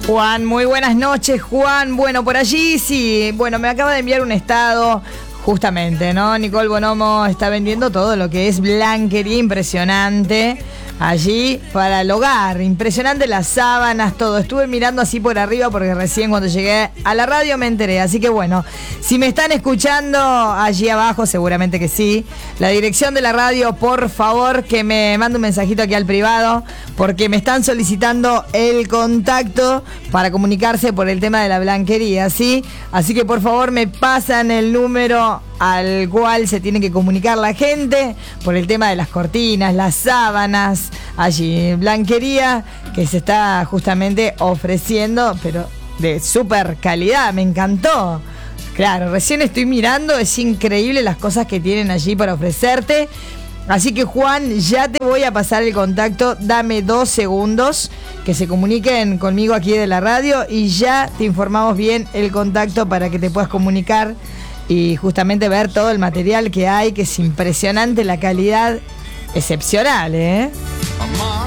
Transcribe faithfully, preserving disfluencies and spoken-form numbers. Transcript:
Juan, muy buenas noches, Juan. Bueno, por allí sí, bueno, me acaba de enviar un estado, justamente, ¿no? Nicole Bonomo está vendiendo todo lo que es blanquería impresionante allí para el hogar. Impresionante las sábanas, todo. Estuve mirando así por arriba porque recién cuando llegué a la radio me enteré. Así que bueno, si me están escuchando allí abajo, seguramente que sí. La dirección de la radio, por favor, que me mande un mensajito aquí al privado, porque me están solicitando el contacto para comunicarse por el tema de la blanquería, ¿sí? Así que por favor me pasan el número al cual se tiene que comunicar la gente por el tema de las cortinas, las sábanas, allí, blanquería que se está justamente ofreciendo, pero de súper calidad, me encantó. Claro, recién estoy mirando, es increíble las cosas que tienen allí para ofrecerte. Así que Juan, ya te voy a pasar el contacto, dame dos segundos que se comuniquen conmigo aquí de la radio y ya te informamos bien el contacto para que te puedas comunicar y justamente ver todo el material que hay, que es impresionante, la calidad excepcional, ¿eh?